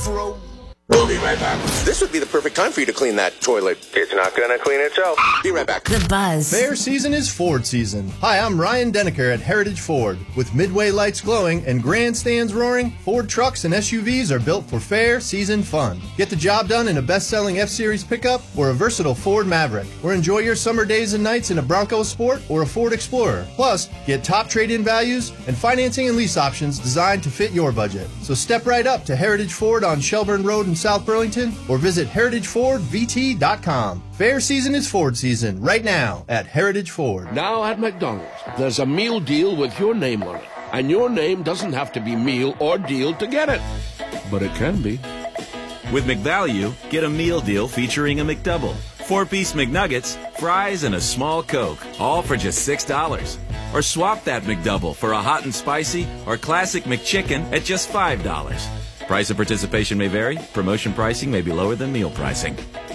Afro. We'll be right back. This would be the perfect time for you to clean that toilet. It's not going to clean itself. Be right back. The Buzz. Fair season is Ford season. Hi, I'm Ryan Denneker at Heritage Ford. With midway lights glowing and grandstands roaring, Ford trucks and SUVs are built for fair season fun. Get the job done in a best-selling F-Series pickup or a versatile Ford Maverick. Or enjoy your summer days and nights in a Bronco Sport or a Ford Explorer. Plus, get top trade-in values and financing and lease options designed to fit your budget. So step right up to Heritage Ford on Shelburne Road in South Burlington or visit heritagefordvt.com. Fair season is Ford season right now at Heritage Ford. Now at McDonald's, there's a meal deal with your name on it. And your name doesn't have to be meal or deal to get it. But it can be. With McValue, get a meal deal featuring a McDouble, 4-piece McNuggets, fries, and a small Coke, all for just $6. Or swap that McDouble for a hot and spicy or classic McChicken at just $5. Price of participation may vary. Promotion pricing may be lower than meal pricing.